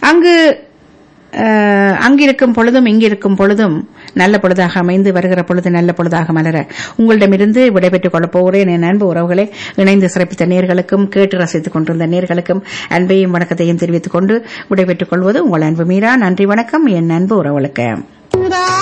அங்கிருக்கும் பொழுதும் இங்கிருக்கும் பொழுதும் நல்ல பொழுதாக அமைந்து வருகிற பொழுது நல்ல பொழுதாக மலர உங்களிடமிருந்து விடைபெற்றுக் கொள்ளப் போகிறேன். என் அன்பு உறவுகளை இணைந்து சிறப்பித்த நேர்களுக்கும் கேட்டு ரசித்துக் கொண்டிருந்த நேர்களுக்கும் அன்பையும் வணக்கத்தையும் தெரிவித்துக் கொண்டு விடைபெற்றுக் கொள்வது உங்கள் அன்பு மீரா. நன்றி, வணக்கம் என் அன்பு உறவுகளுக்கு.